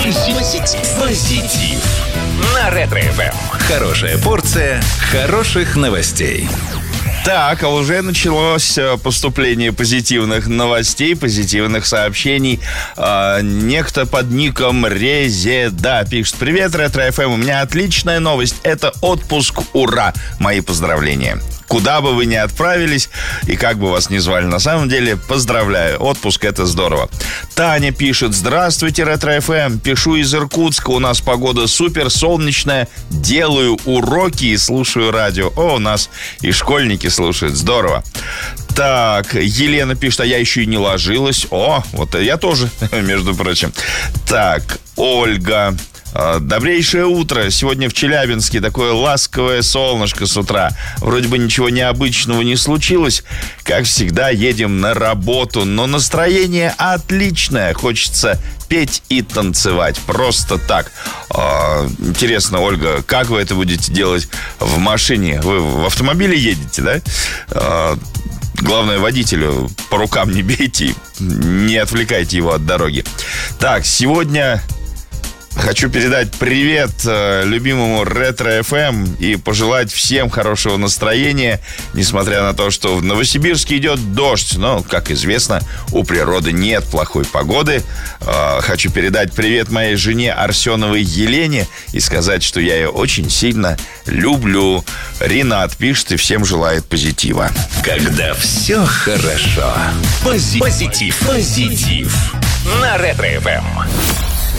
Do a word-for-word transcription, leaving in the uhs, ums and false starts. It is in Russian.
Позитив. На Ретро-эф эм. Хорошая порция хороших новостей. Так, а уже началось поступление позитивных новостей, позитивных сообщений. А, некто под ником Резеда пишет: привет, Ретро-эф эм, у меня отличная новость. Это отпуск, ура! Мои поздравления. Куда бы вы ни отправились и как бы вас ни звали, на самом деле, поздравляю. Отпуск — это здорово. Таня пишет: здравствуйте, Ретро-эф эм. Пишу из Иркутска. У нас погода супер солнечная. Делаю уроки и слушаю радио. О, у нас и школьники слушают. Здорово. Так, Елена пишет: а я еще и не ложилась. О, вот я тоже, между прочим. Так, Ольга: добрейшее утро. Сегодня в Челябинске такое ласковое солнышко с утра. Вроде бы ничего необычного не случилось. Как всегда, едем на работу. Но настроение отличное. Хочется петь и танцевать. Просто так. А, интересно, Ольга, как вы это будете делать в машине? Вы в автомобиле едете, да? А, главное, водителю по рукам не бейте. Не отвлекайте его от дороги. Так, сегодня... хочу передать привет э, любимому Ретро-эф эм и пожелать всем хорошего настроения, несмотря на то, что в Новосибирске идет дождь. Но, как известно, у природы нет плохой погоды. Э, хочу передать привет моей жене Арсеновой Елене и сказать, что я ее очень сильно люблю. Ринат пишет и всем желает позитива. Когда все хорошо. Позитив. Позитив. Позитив. На Ретро-эф эм.